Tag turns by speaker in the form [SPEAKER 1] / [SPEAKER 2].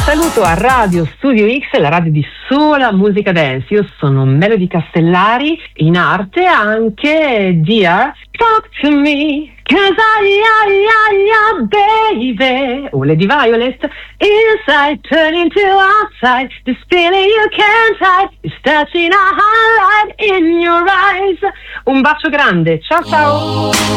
[SPEAKER 1] Saluto a Radio Studio X, la radio di sola musica dance. Io sono Melody Castellari, in arte anche Dear Talk to Me, 'cause baby, oh Lady Violet, inside turning to outside, this feeling you can't hide, is touching a highlight in your eyes. Un bacio grande, ciao ciao.